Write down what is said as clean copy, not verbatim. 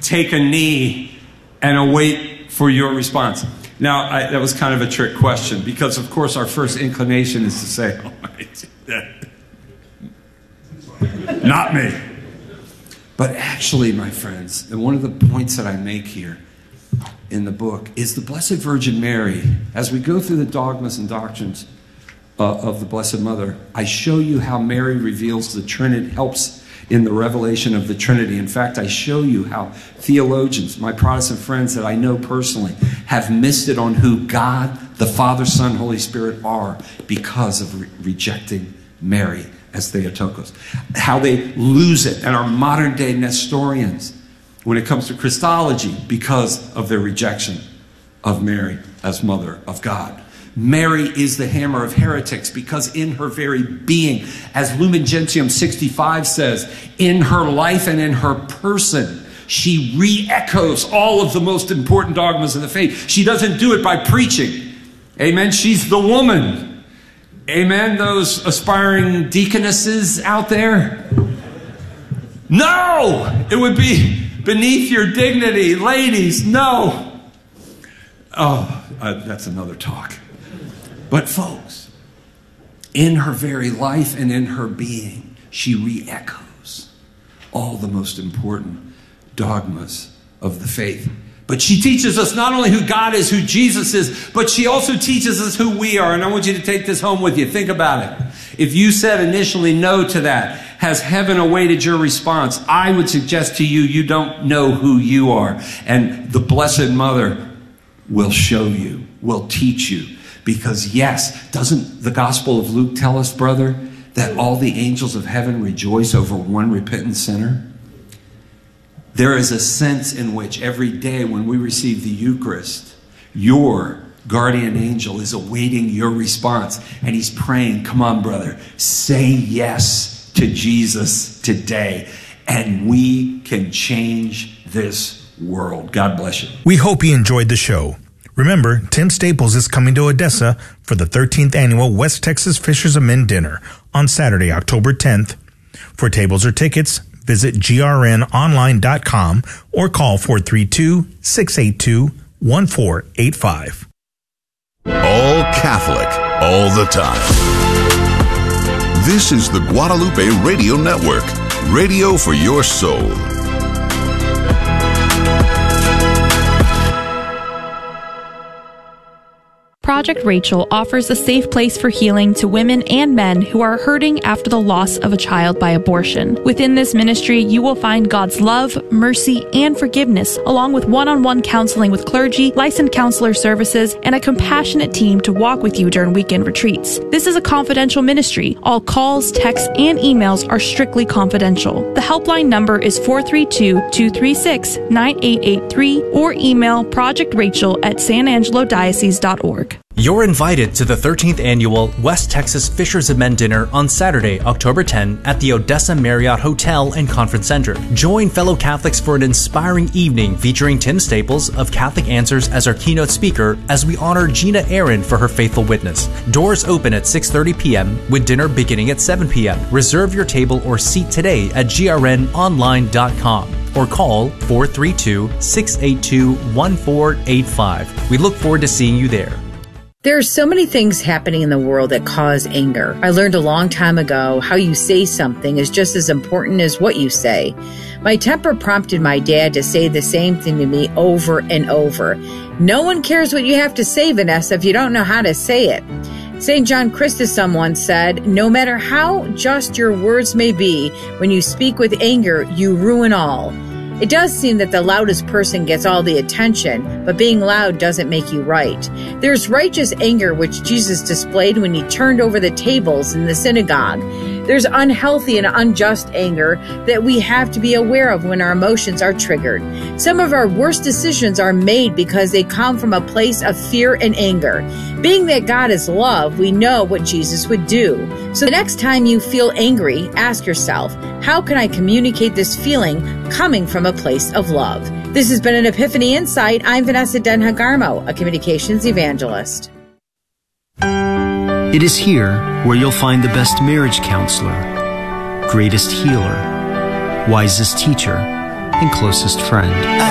take a knee and await for your response? Now, that was kind of a trick question, because, of course, our first inclination is to say, oh, I did that. Not me. But actually, my friends, and one of the points that I make here in the book is the Blessed Virgin Mary. As we go through the dogmas and doctrines of the Blessed Mother, I show you how Mary reveals the Trinity, helps in the revelation of the Trinity. In fact, I show you how theologians, my Protestant friends that I know personally, have missed it on who God, the Father, Son, Holy Spirit are because of rejecting Mary as Theotokos. How they lose it and are modern day Nestorians when it comes to Christology because of their rejection of Mary as Mother of God. Mary is the hammer of heretics because in her very being, as Lumen Gentium 65 says, in her life and in her person, she re-echoes all of the most important dogmas of the faith. She doesn't do it by preaching. Amen. She's the woman. Amen. Those aspiring deaconesses out there. No! It would be beneath your dignity. Ladies, no. Oh, that's another talk. But folks, in her very life and in her being, she re-echoes all the most important dogmas of the faith. But she teaches us not only who God is, who Jesus is, but she also teaches us who we are. And I want you to take this home with you. Think about it. If you said initially no to that, has heaven awaited your response? I would suggest to you, you don't know who you are. And the Blessed Mother will show you, will teach you. Because yes, doesn't the Gospel of Luke tell us, brother, that all the angels of heaven rejoice over one repentant sinner? There is a sense in which every day when we receive the Eucharist, your guardian angel is awaiting your response. And he's praying, come on, brother, say yes to Jesus today. And we can change this world. God bless you. We hope you enjoyed the show. Remember, Tim Staples is coming to Odessa for the 13th annual West Texas Fishers of Men Dinner on Saturday, October 10th. For tables or tickets, visit grnonline.com or call 432-682-1485. All Catholic, all the time. This is the Guadalupe Radio Network, radio for your soul. Project Rachel offers a safe place for healing to women and men who are hurting after the loss of a child by abortion. Within this ministry, you will find God's love, mercy, and forgiveness, along with one-on-one counseling with clergy, licensed counselor services, and a compassionate team to walk with you during weekend retreats. This is a confidential ministry. All calls, texts, and emails are strictly confidential. The helpline number is 432-236-9883 or email projectrachel@sanangelodiocese.org. You're invited to the 13th annual West Texas Fishers of Men Dinner on Saturday, October 10 at the Odessa Marriott Hotel and Conference Center. Join fellow Catholics for an inspiring evening featuring Tim Staples of Catholic Answers as our keynote speaker as we honor Gina Aaron for her faithful witness. Doors open at 6:30 p.m. with dinner beginning at 7 p.m. Reserve your table or seat today at grnonline.com. or call 432-682-1485. We look forward to seeing you there. There are so many things happening in the world that cause anger. I learned a long time ago how you say something is just as important as what you say. My temper prompted my dad to say the same thing to me over and over. No one cares what you have to say, Vanessa, if you don't know how to say it. St. John Chrysostom once said, no matter how just your words may be, when you speak with anger, you ruin all. It does seem that the loudest person gets all the attention, but being loud doesn't make you right. There's righteous anger which Jesus displayed when he turned over the tables in the synagogue. There's unhealthy and unjust anger that we have to be aware of when our emotions are triggered. Some of our worst decisions are made because they come from a place of fear and anger. Being that God is love, we know what Jesus would do. So the next time you feel angry, ask yourself, how can I communicate this feeling coming from a place of love? This has been an Epiphany Insight. I'm Vanessa Den-Hagarmo, a communications evangelist. It is here where you'll find the best marriage counselor, greatest healer, wisest teacher, and closest friend.